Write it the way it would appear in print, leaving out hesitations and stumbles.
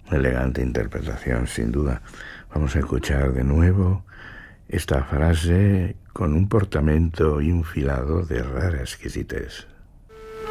Elegante interpretación, sin duda. Vamos a escuchar de nuevo esta frase con un portamento infilado de rara exquisitez.